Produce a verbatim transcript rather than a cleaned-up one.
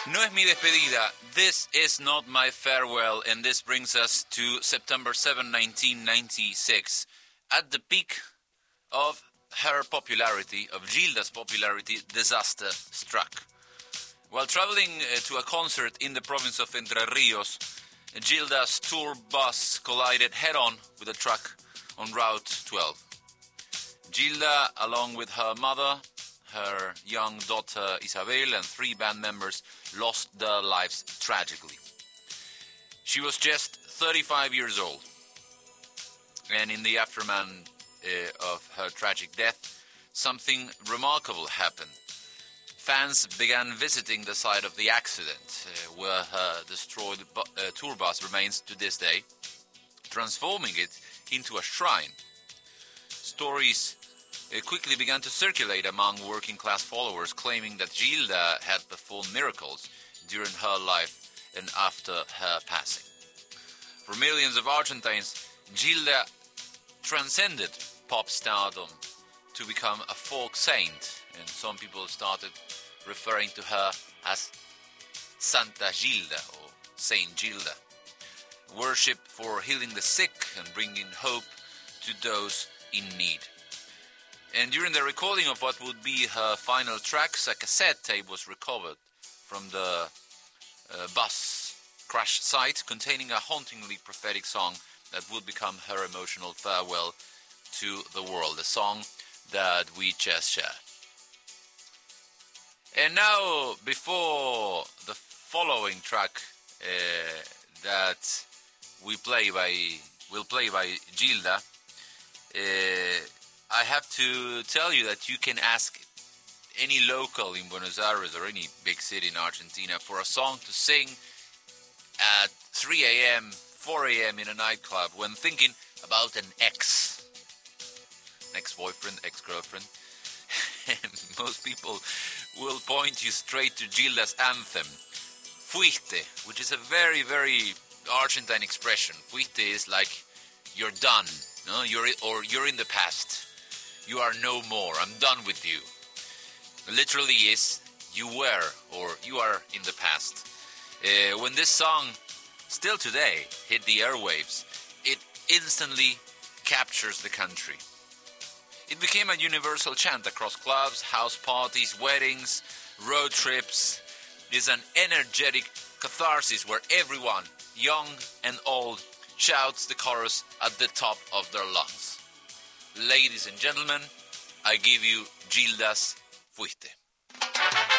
No es mi despedida. This is not my farewell, and this brings us to September seventh, nineteen ninety-six. At the peak of her popularity, of Gilda's popularity, disaster struck. While traveling uh, to a concert in the province of Entre Rios, Gilda's tour bus collided head-on with a truck on Route twelve. Gilda, along with her mother, her young daughter Isabel, and three band members, lost their lives tragically. She was just thirty-five years old, and in the aftermath uh, of her tragic death, something remarkable happened. Fans began visiting the site of the accident, uh, where her destroyed bu- uh, tour bus remains to this day, transforming it into a shrine. Stories uh, quickly began to circulate among working-class followers, claiming that Gilda had performed miracles during her life and after her passing. For millions of Argentines, Gilda transcended pop stardom to become a folk saint, and some people started referring to her as Santa Gilda or Saint Gilda. Worship for healing the sick and bringing hope to those in need. And during the recording of what would be her final tracks, a cassette tape was recovered from the uh, bus crash site containing a hauntingly prophetic song that would become her emotional farewell to the world, a song that we just shared. And now, before the following track uh, that we play by, will play by Gilda, uh, I have to tell you that you can ask any local in Buenos Aires or any big city in Argentina for a song to sing at three a.m., four a.m. in a nightclub when thinking about an ex, ex-boyfriend, ex-girlfriend. And most people will point you straight to Gilda's anthem, Fuiste, which is a very, very Argentine expression. Fuiste is like you're done, no? You're or you're in the past. You are no more. I'm done with you. Literally is you were or you are in the past. Uh, when this song, still today, hit the airwaves, it instantly captures the country. It became a universal chant across clubs, house parties, weddings, road trips. It is an energetic catharsis where everyone, young and old, shouts the chorus at the top of their lungs. Ladies and gentlemen, I give you Gilda's Fuiste.